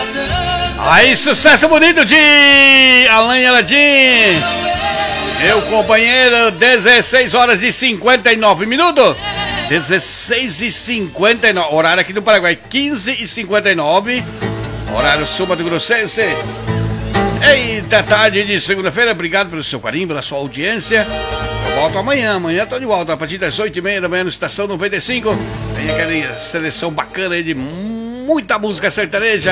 Aí, sucesso bonito de Alain Aladim. Meu companheiro, 16 horas e 59 minutos. 16h59, horário aqui do Paraguai, 15h59, horário sul do Grossense. Eita, tarde de segunda-feira, obrigado pelo seu carinho, pela sua audiência. Eu volto amanhã tô de volta a partir das 8h30 da manhã no Estação 95. Tem aquela seleção bacana aí de muita música sertaneja.